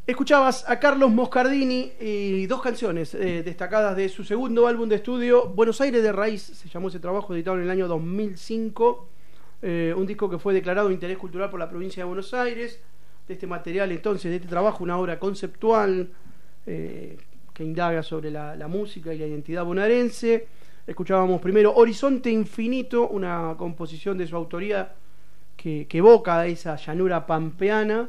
Escuchabas a Carlos Moscardini y dos canciones destacadas de su segundo álbum de estudio, Buenos Aires de Raíz, se llamó ese trabajo, editado en el año 2005, un disco que fue declarado de interés cultural por la provincia de Buenos Aires. De este material, entonces, de este trabajo, una obra conceptual que indaga sobre la música y la identidad bonaerense. Escuchábamos primero Horizonte Infinito, una composición de su autoría que evoca esa llanura pampeana.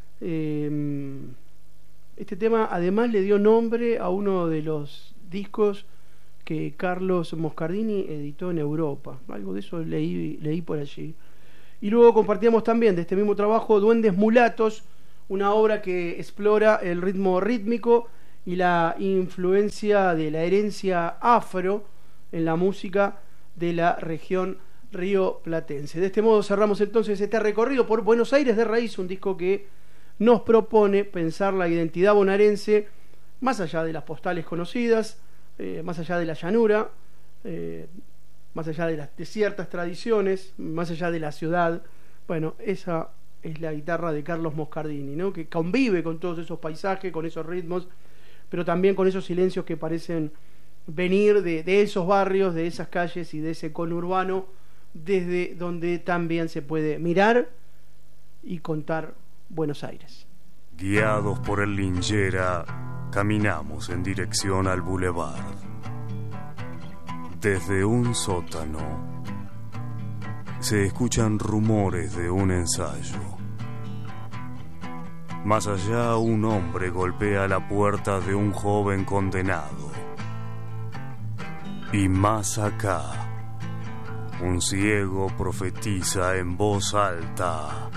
Este tema además le dio nombre a uno de los discos que Carlos Moscardini editó en Europa. Algo de eso leí por allí. Y luego compartíamos también de este mismo trabajo Duendes Mulatos, una obra que explora el ritmo rítmico y la influencia de la herencia afro en la música de la región rioplatense. De este modo cerramos entonces este recorrido por Buenos Aires de Raíz, un disco que nos propone pensar la identidad bonaerense más allá de las postales conocidas, más allá de la llanura, más allá de ciertas tradiciones, más allá de la ciudad. Bueno, esa es la guitarra de Carlos Moscardini, ¿no? Que convive con todos esos paisajes, con esos ritmos, pero también con esos silencios que parecen venir de esos barrios, de esas calles y de ese conurbano, desde donde también se puede mirar y contar Buenos Aires. Guiados por el Lingera, caminamos en dirección al Boulevard. Desde un sótano se escuchan rumores de un ensayo. Más allá, un hombre golpea la puerta de un joven condenado. Y más acá, un ciego profetiza en voz alta: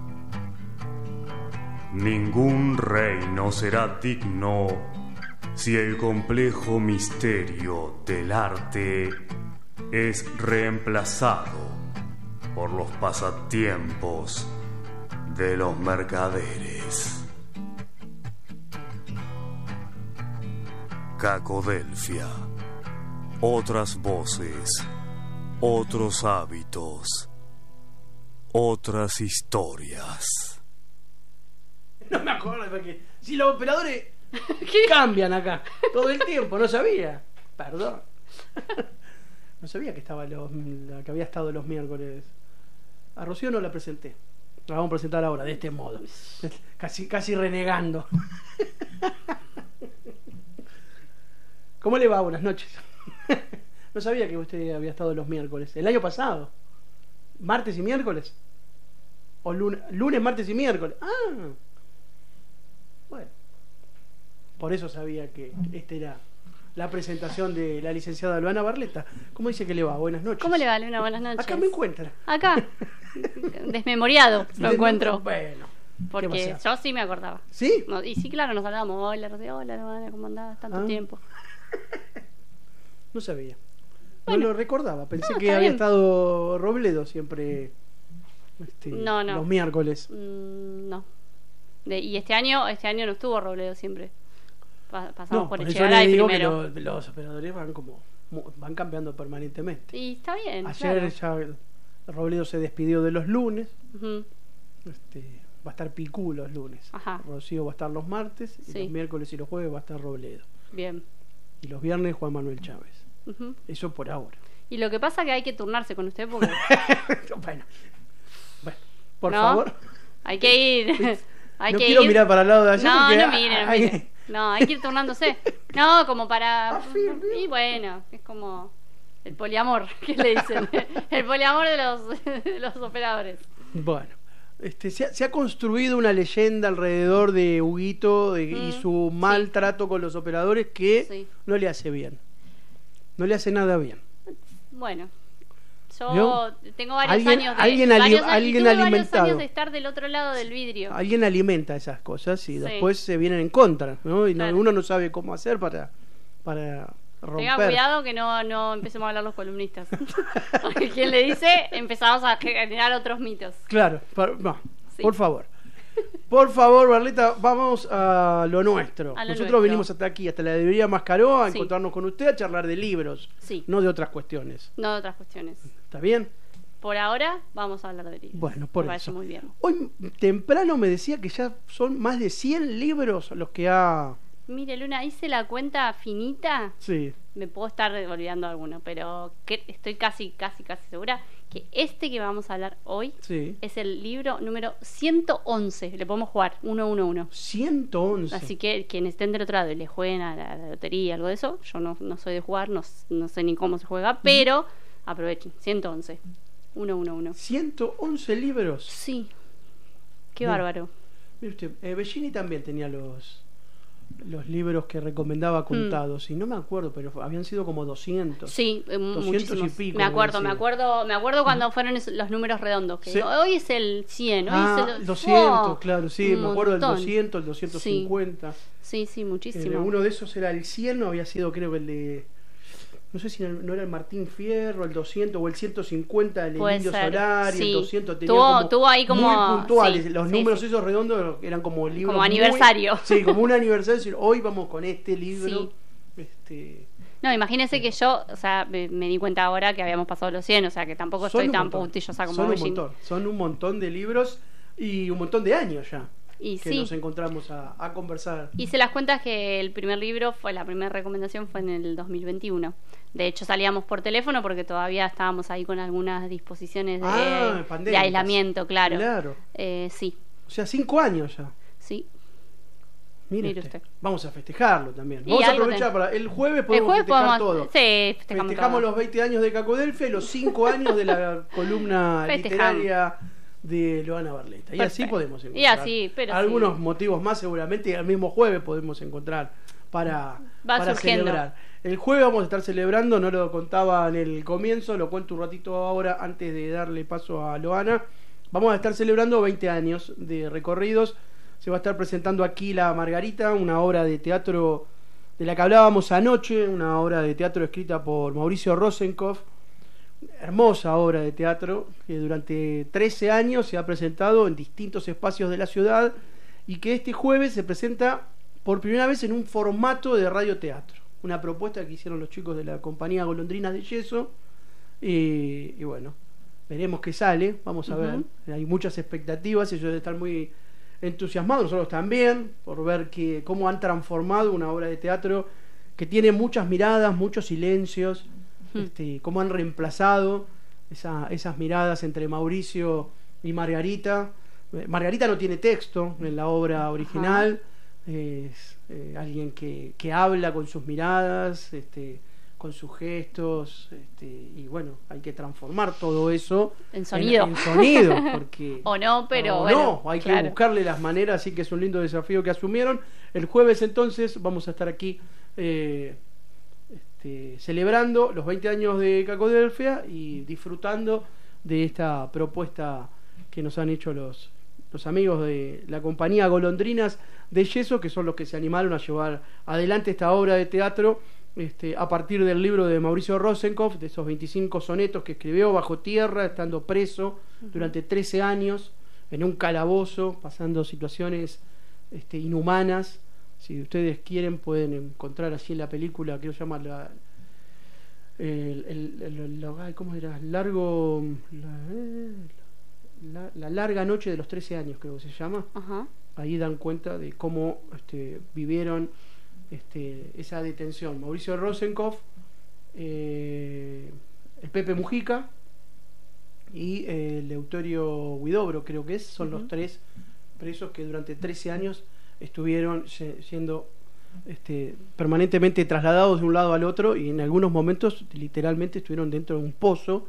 ningún reino será digno si el complejo misterio del arte es reemplazado por los pasatiempos de los mercaderes. Cacodelfia. Otras voces, otros hábitos, otras historias. No me acuerdo, porque si los operadores cambian acá todo el tiempo, no sabía. Perdón. No sabía que estaba que había estado los miércoles. A Rocío no la presenté. La vamos a presentar ahora, de este modo. Casi renegando. ¿Cómo le va? Buenas noches. No sabía que usted había estado los miércoles. El año pasado. ¿Martes y miércoles? ¿O lunes, martes y miércoles? Ah. Bueno. Por eso sabía que esta era la presentación de la licenciada Luana Barletta. ¿Cómo dice que le va? Buenas noches. ¿Cómo le va, Luna? Buenas noches. Acá me encuentra. Acá. Desmemoriado lo encuentro. Bueno. Porque yo sí me acordaba. ¿Sí? No, y sí, claro, nos hablábamos. Hola, Rocío. Hola, Luana, ¿cómo andás? Tanto tiempo. No sabía. Bueno. No lo recordaba. Pensé que está había bien. estado Robledo siempre No. los miércoles. No. Y este año no estuvo Robledo siempre. Pasamos No, por por eso Echegaray le digo primero. que los operadores van cambiando permanentemente. Y está bien. Ayer claro. ya Robledo se despidió de los lunes. Uh-huh. Va a estar Picú los lunes. Ajá. Rocío va a estar los martes. Y Sí. los miércoles y los jueves va a estar Robledo. Bien. Y los viernes Juan Manuel Chávez. Uh-huh. Eso por ahora. Y lo que pasa es que hay que turnarse con usted porque bueno, por ¿no? favor. Hay que ir. Hay No que quiero ir. mirar para el lado de allá. No, porque no mire. No, hay que ir turnándose. No, como para. Y bueno, es como el poliamor, que le dicen. El poliamor de los operadores. Bueno, se ha construido una leyenda alrededor de Huguito y su mal trato con los operadores que no le hace bien. No le hace nada bien. Bueno, yo ¿Vio? tengo varios años alimentado. años de estar del otro lado del vidrio. Alguien alimenta esas cosas y después se vienen en contra, ¿no? Y Claro. uno no sabe cómo hacer para romper. Tenga cuidado que no empecemos a hablar los columnistas. Porque quien le dice, empezamos a generar otros mitos. Claro, Sí. por favor. Por favor, Barletta, vamos a lo nuestro. A lo Nosotros nuestro. venimos hasta aquí, hasta la librería Mascaró, a Sí. encontrarnos con usted, a charlar de libros, Sí. no de otras cuestiones. No de otras cuestiones. ¿Está bien? por ahora vamos a hablar de libros. Bueno, por Me parece eso. muy bien. Hoy temprano me decía que ya son más de 100 libros los que ha... Mire, Luna, hice la cuenta finita. Sí. Me puedo estar olvidando alguno, pero estoy casi segura que este que vamos a hablar hoy Sí. es el libro número 111. Le podemos jugar 111. 111. Así que quienes estén del otro lado y le jueguen a la lotería, algo de eso, yo no soy de jugar, no sé ni cómo se juega, pero aprovechen. 111. 111. 111 libros. Sí. Qué Bien. bárbaro. Mire usted, Bellini también tenía los libros que recomendaba contados, y no me acuerdo, pero habían sido como 200. Sí, 200 muchísimos. y pico. Me acuerdo habían sido. me acuerdo cuando fueron los números redondos. Que Sí. hoy es el 100, hoy es el 200, claro, sí, un me acuerdo del montón. 200, el 250. Sí, muchísimo. Uno de esos era el 100, no había sido, creo que el de... No sé si no era el Martín Fierro, el 200 o el 150, el Puede Indio ser, Solari, sí. el 200 tenía Tuvo ahí como... muy puntuales. sí, Los sí, números sí. esos redondos eran como libros Como aniversario. Sí, como un aniversario. Decir, hoy vamos con este libro. Sí. No, imagínense que yo, o sea, me di cuenta ahora que habíamos pasado los 100, o sea, que tampoco Son estoy un tan montón. puntillosa como Son un Bellini. montón. Son un montón de libros y un montón de años ya Y que sí. nos encontramos a conversar. Hice las cuentas que el primer libro la primera recomendación fue en el 2021. De hecho, salíamos por teléfono porque todavía estábamos ahí con algunas disposiciones de pandémicas. aislamiento, claro. Claro. Sí, O sea, 5 años ya. sí. Mire Mire usted. usted. Vamos a festejarlo también. Y Vamos a algo aprovechar para... El jueves El podemos jueves festejar podemos... todo. Sí, festejamos Festejamos todo. los 20 años de Cacodelfia y los 5 años de la columna Festejamos. literaria de Loana Barleta. Y así Perfecto. podemos encontrar. Y así, pero algunos sí. motivos más seguramente, y el mismo jueves podemos encontrar para surgiendo. celebrar. El jueves vamos a estar celebrando, no lo contaba en el comienzo, lo cuento un ratito ahora antes de darle paso a Loana. Vamos a estar celebrando 20 años de recorridos. Se va a estar presentando aquí La Margarita, una obra de teatro de la que hablábamos anoche, una obra de teatro escrita por Mauricio Rosenkopf, hermosa obra de teatro que durante 13 años se ha presentado en distintos espacios de la ciudad y que este jueves se presenta por primera vez en un formato de radioteatro, una propuesta que hicieron los chicos de la compañía Golondrinas de Yeso y bueno, veremos qué sale, vamos a ver, hay muchas expectativas, ellos están muy entusiasmados, nosotros también, por ver cómo han transformado una obra de teatro que tiene muchas miradas, muchos silencios, cómo han reemplazado esas miradas entre Mauricio y Margarita. Margarita no tiene texto en la obra original, es alguien que habla con sus miradas, con sus gestos, y bueno, hay que transformar todo eso En sonido. en sonido, porque O no, pero o bueno, no, hay que claro. buscarle las maneras, así que es un lindo desafío que asumieron. El jueves entonces vamos a estar aquí celebrando los 20 años de Cacodelfia y disfrutando de esta propuesta que nos han hecho los amigos de la compañía Golondrinas de Yeso, que son los que se animaron a llevar adelante esta obra de teatro a partir del libro de Mauricio Rosenkopf, de esos 25 sonetos que escribió bajo tierra, estando preso durante 13 años en un calabozo, pasando situaciones inhumanas. Si ustedes quieren pueden encontrar así en la película, que se llama ¿cómo era? La larga noche de los 13 años, creo que se llama. Ajá. Ahí dan cuenta de cómo vivieron esa detención. Mauricio Rosenkopf, el Pepe Mujica y Leuterio Huidobro, creo que son los tres presos que durante 13 años estuvieron siendo permanentemente trasladados de un lado al otro y en algunos momentos literalmente estuvieron dentro de un pozo.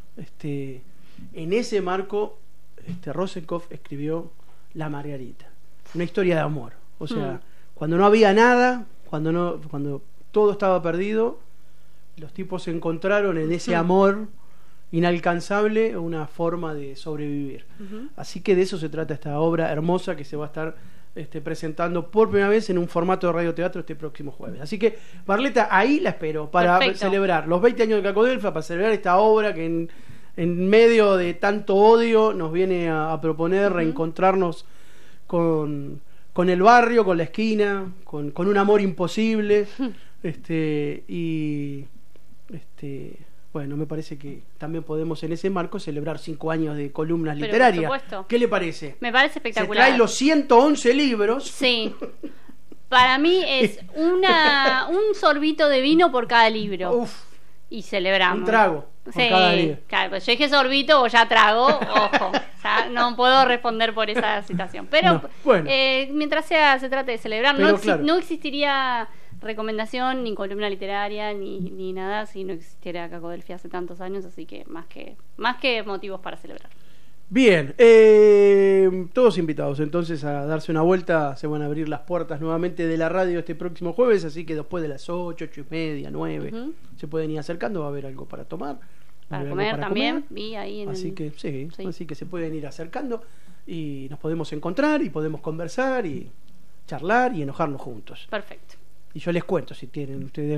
En ese marco Rosenkopf escribió La Margarita, una historia de amor, o sea, cuando no había nada, cuando todo estaba perdido, los tipos se encontraron en ese amor inalcanzable una forma de sobrevivir. Así que de eso se trata esta obra hermosa que se va a estar presentando por primera vez en un formato de radioteatro este próximo jueves. Así que, Barleta, ahí la espero para Perfecto. celebrar los 20 años de Cacodelfia, para celebrar esta obra que en medio de tanto odio nos viene a proponer reencontrarnos con el barrio, con la esquina, con un amor imposible, y Bueno, me parece que también podemos en ese marco celebrar 5 años de columnas Pero, literarias. por supuesto. ¿Qué le parece? Me parece Se espectacular. trae los 111 libros. Sí. Para mí es un sorbito de vino por cada libro. Uf, Y celebramos. un trago por Sí, cada libro. claro, pues yo dije sorbito o ya trago, ojo, ya no puedo responder por esa situación. Pero No, bueno. mientras se trate de celebrar, Pero no, claro. no existiría recomendación, ni columna literaria, ni nada si no existiera Caco Delphi hace tantos años, así que más que motivos para celebrar. Bien, todos invitados entonces a darse una vuelta. Se van a abrir las puertas nuevamente de la radio este próximo jueves, así que después de las 8, 8:30, 9 Ujú. se pueden ir acercando. Va a haber algo para tomar, va a Para haber comer algo para también, comer. vi ahí en Así el... que sí, Sí. así que se pueden ir acercando y nos podemos encontrar y podemos conversar y charlar y enojarnos juntos. Perfecto. Y yo les cuento si tienen ustedes